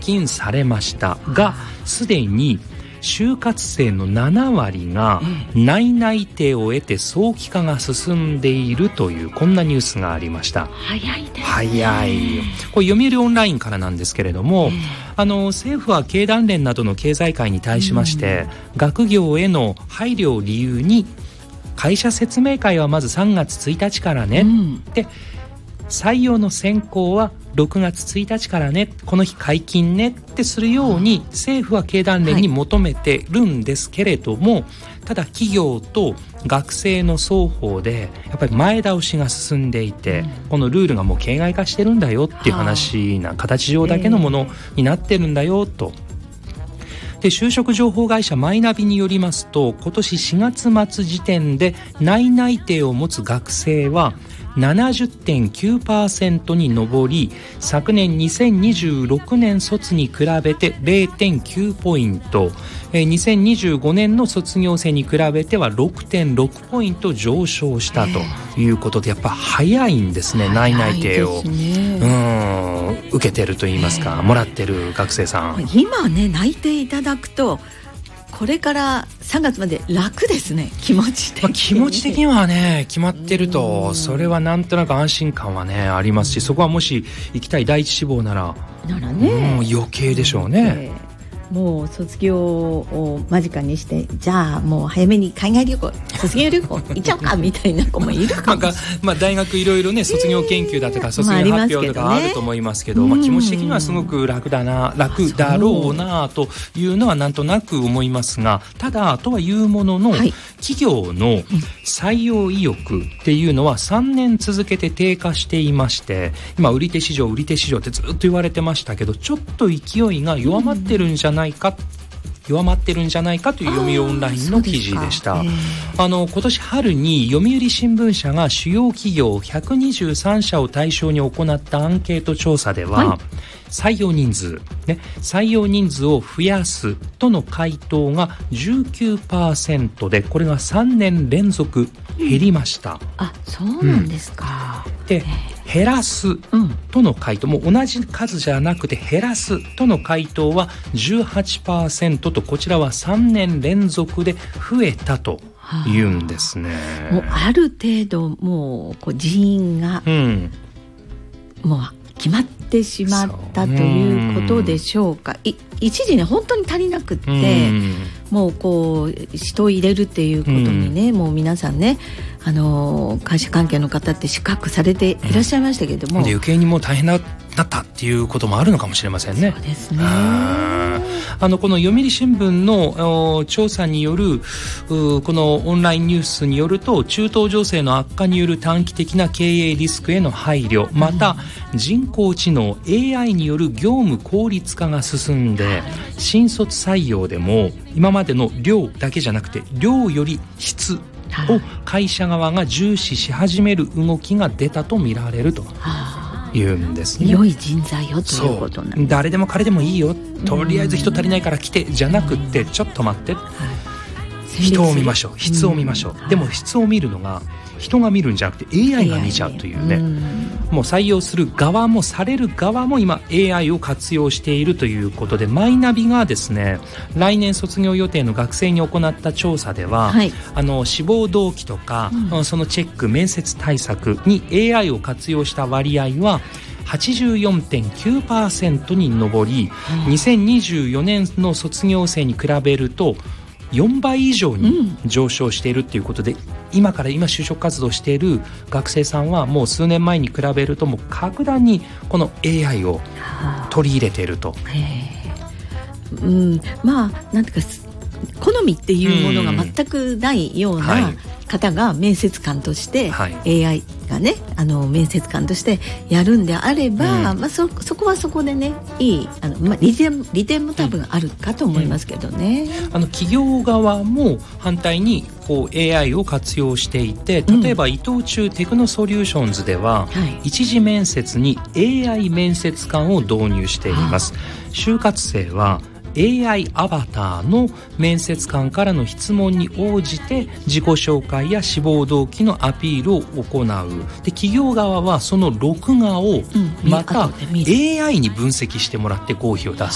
禁されましたが、すでに就活生の7割が内々定を得て早期化が進んでいるというこんなニュースがありました。 早いですね。 早い。これ読売オンラインからなんですけれども、政府は経団連などの経済界に対しまして、学業への配慮を理由に会社説明会はまず3月1日からね、で採用の選考は6月1日からね、この日解禁ねってするように政府は経団連に求めてるんですけれども、ただ企業と学生の双方でやっぱり前倒しが進んでいて、このルールがもう形骸化してるんだよっていう話な、形上だけのものになってるんだよと。で、就職情報会社マイナビによりますと、今年4月末時点で内々定を持つ学生は70.9% に上り、昨年2026年卒に比べて 0.9 ポイント、2025年の卒業生に比べては 6.6 ポイント上昇したということで、やっぱ早いんですね、内々定を、受けてるといいますか、もらってる学生さん。 今ね、内定いただくとこれから3月まで楽ですね、気持ち的に。 気持ち的にはね、決まってると、それはなんとなく安心感はねありますし、そこはもし行きたい第一志望ならね、余計でしょうね。 もう卒業を間近にして、じゃあもう早めに海外旅行、卒業旅行行っちゃおうかみたいな子もいるかもしれない。 大学いろいろね、卒業研究だとか卒業発表とかあると思いますけど、気持ち的にはすごく楽だろうなというのはなんとなく思いますが、ただとはいうものの、企業の採用意欲っていうのは3年続けて低下していまして、今売り手市場ってずっと言われてましたけど、ちょっと勢いが弱まってるんじゃないかという読売オンラインの記事でした。今年春に読売新聞社が主要企業123社を対象に行ったアンケート調査では、採用人数を増やすとの回答が 19% で、これが3年連続減りました。 そうなんですか。 で、減らすとの回答も同じ数じゃなくて、減らすとの回答は 18% と、こちらは3年連続で増えたというんですね。 もうある程度もう人員がもう決まってしまったということでしょうか。一時ね、本当に足りなくって、もう人を入れるっていうことにね、もう皆さんね、会社関係の方って資格されていらっしゃいましたけれども、 で余計にもう大変だったっていうこともあるのかもしれませんね。 そうですね。 この読売新聞の調査によるこのオンラインニュースによると、中東情勢の悪化による短期的な経営リスクへの配慮、また人工知能 AI による業務効率化が進んで、新卒採用でも今までの量だけじゃなくて量より質を会社側が重視し始める動きが出たと見られると言うんですね。 良い人材よということなんです。 誰でも彼でもいいよ、とりあえず人足りないから来てじゃなくって、ちょっと待って、人を見ましょう、質を見ましょう。でも質を見るのが人が見るんじゃなくて AI が見ちゃうというね、もう採用する側もされる側も今 AI を活用しているということで、マイナビがですね、来年卒業予定の学生に行った調査では、志望動機とか、そのチェック、面接対策に AI を活用した割合は84.9% に上り、2024年の卒業生に比べると4倍以上に上昇しているということで、今就職活動している学生さんはもう数年前に比べるともう格段にこの AI を取り入れていると。 なんていうか、好みっていうものが全くないような方が面接官として、AI がね、面接官としてやるんであれば、そこはそこでね、いい利点も多分あるかと思いますけどね。 企業側も反対にAI を活用していて、例えば伊藤忠テクノソリューションズでは、一次面接に AI 面接官を導入しています。就活生はAI アバターの面接官からの質問に応じて自己紹介や志望動機のアピールを行う。で、企業側はその録画をまた AI に分析してもらって合否を出す